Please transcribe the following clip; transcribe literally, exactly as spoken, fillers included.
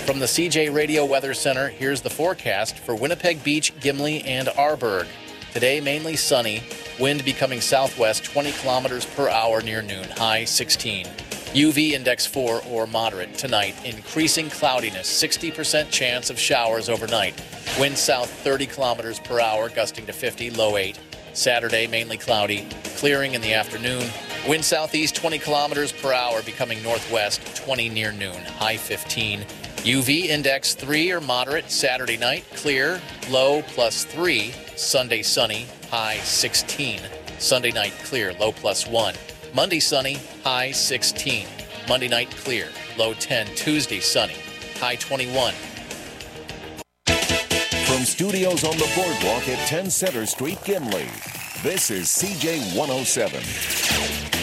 From the C J Radio Weather Center, here's the forecast for Winnipeg Beach, Gimli, and Arborg. Today, mainly sunny. Wind becoming southwest twenty kilometers per hour near noon, high sixteen. U V index four or moderate. Tonight, increasing cloudiness, sixty percent chance of showers overnight. Wind south thirty kilometers per hour, gusting to fifty, low eight. Saturday, mainly cloudy, clearing in the afternoon. Wind southeast twenty kilometers per hour, becoming northwest twenty near noon, high fifteen. U V index three or moderate. Saturday night, clear, low plus three. Sunday sunny, high sixteen. Sunday night clear, low plus one. Monday sunny, high sixteen. Monday night clear, low ten. Tuesday sunny, high twenty-one. From studios on the boardwalk at ten Center Street, Gimli, this is C J one oh seven.